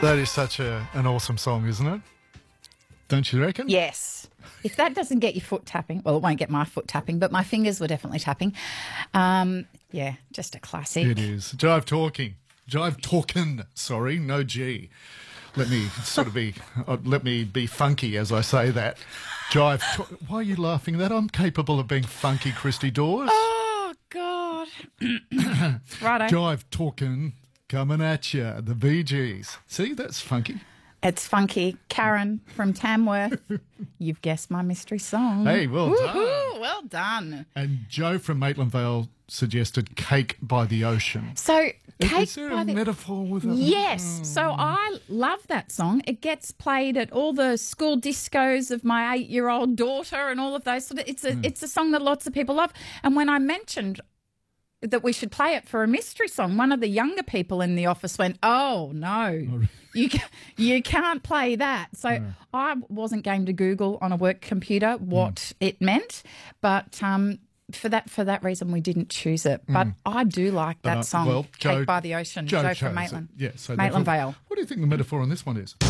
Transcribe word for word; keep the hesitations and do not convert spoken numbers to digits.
That is such a, an awesome song, isn't it? Don't you reckon? Yes. If that doesn't get your foot tapping, well, it won't get my foot tapping, but my fingers were definitely tapping. Um, yeah, just a classic. It is. Jive Talking. Jive Talkin', sorry, no G. Let me sort of be, uh, let me be funky as I say that. Jive, ta- why are you laughing at that? I'm capable of being funky, Christy Dawes. Oh, God. Righto. Jive Talkin', coming at you, the Bee Gees. See, that's funky. It's funky. Karen from Tamworth. You've guessed my mystery song. Hey, well Woo-hoo, done. well done. And Joe from Maitland Vale suggested Cake by the Ocean. So, Cake Is there by a the... metaphor with it? Yes. So I love that song. It gets played at all the school discos of my eight-year-old daughter and all of those sort of... It's a, mm. it's a song that lots of people love. And when I mentioned that we should play it for a mystery song, one of the younger people in the office went, oh, no, Oh, you, ca- you can't play that. So No. I wasn't going to Google on a work computer what Mm. it meant, but... um For that for that reason, we didn't choose it. But Mm. I do like that But, uh, song, well, Joe- Cake by the Ocean, Joe Joe, chose from it. Maitland. Yeah, so Maitland therefore- Vale. What do you think the metaphor on this one is?